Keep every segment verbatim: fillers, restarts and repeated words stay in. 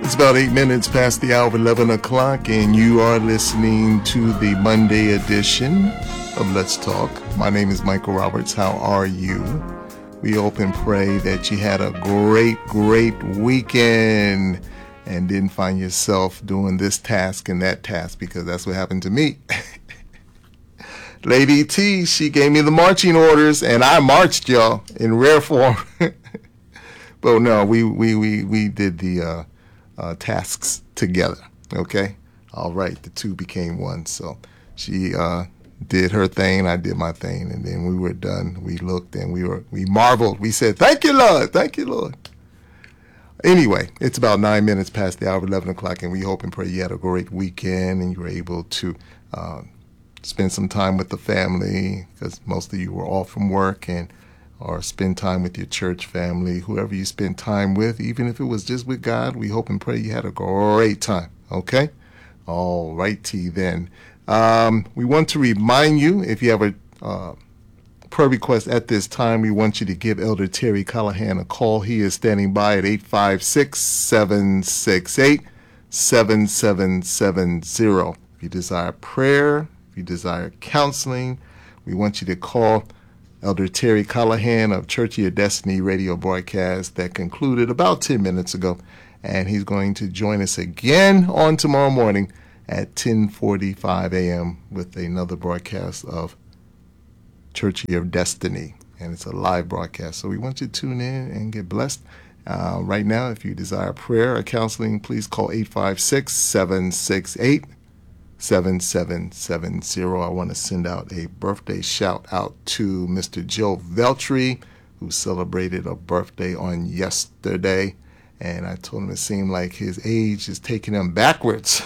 It's about eight minutes past the hour of eleven o'clock, and you are listening to the Monday edition of Let's Talk. My name is Michael Roberts. How are you? We hope and pray that you had a great, great weekend and didn't find yourself doing this task and that task, because that's what happened to me. Lady T, she gave me the marching orders, and I marched, y'all, in rare form. But no, we we we we did the uh, uh, tasks together. Okay, all right. The two became one. So she uh, did her thing, I did my thing, and then we were done. We looked and we were we marveled. We said, "Thank you, Lord. Thank you, Lord." Anyway, it's about nine minutes past the hour of eleven o'clock, and we hope and pray you had a great weekend and you were able to uh, spend some time with the family, because most of you were off from work, and or spend time with your church family, whoever you spend time with, even if it was just with God. We hope and pray you had a great time, okay? All righty then. Um, we want to remind you, if you have a uh, prayer request at this time, we want you to give Elder Terry Callahan a call. He is standing by at eight five six, seven six eight, seven seven seven zero. If you desire prayer, if you desire counseling, we want you to call Elder Terry Callahan of Church of Your Destiny radio broadcast that concluded about ten minutes ago. And he's going to join us again on tomorrow morning at ten forty-five a.m. with another broadcast of Church of Your Destiny. And it's a live broadcast. So we want you to tune in and get blessed. Uh, right now, if you desire prayer or counseling, please call eight five six, seven six eight, seven seven seven zero. I want to send out a birthday shout out to Mister Joe Veltri, who celebrated a birthday on yesterday. And I told him it seemed like his age is taking him backwards.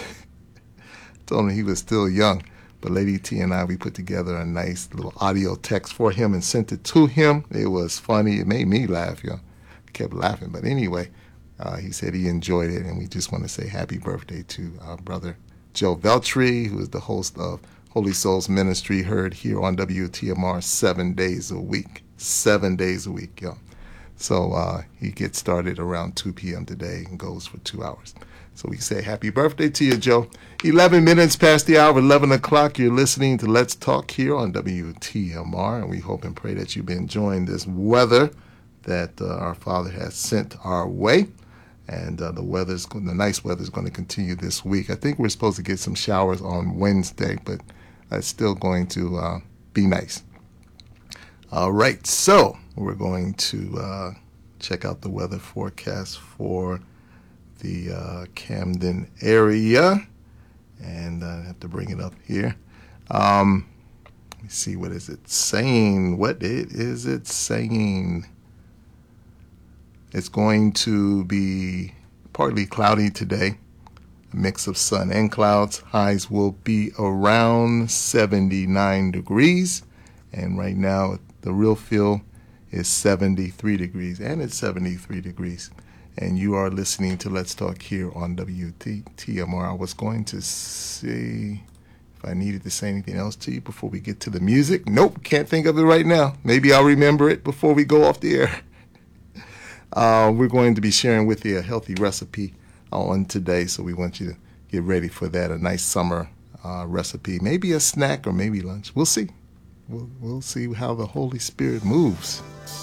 I told him he was still young. But Lady T and I, we put together a nice little audio text for him and sent it to him. It was funny. It made me laugh, yo. I kept laughing. But anyway, uh, he said he enjoyed it. And we just want to say happy birthday to our brother Joe Veltri, who is the host of Holy Souls Ministry, heard here on W T M R seven days a week. Seven days a week, yo. So uh, he gets started around two p.m. today and goes for two hours. So we say happy birthday to you, Joe. eleven minutes past the hour, eleven o'clock. You're listening to Let's Talk here on W T M R, and we hope and pray that you've been enjoying this weather that uh, our Father has sent our way. And uh, the weather's the nice weather is going to continue this week. I think we're supposed to get some showers on Wednesday, but it's still going to uh, be nice. All right, so we're going to uh, check out the weather forecast for the uh, Camden area, and I have to bring it up here. Um, let me see, what is it saying? What it is it saying? It's going to be partly cloudy today, a mix of sun and clouds. Highs will be around seventy-nine degrees, and right now the real feel is seventy-three degrees, and it's seventy-three degrees. And you are listening to Let's Talk here on W T M R. I was going to see if I needed to say anything else to you before we get to the music. Nope, can't think of it right now. Maybe I'll remember it before we go off the air. Uh, we're going to be sharing with you a healthy recipe on today, so we want you to get ready for that, a nice summer uh, recipe, maybe a snack or maybe lunch. We'll see. We'll, we'll see how the Holy Spirit moves.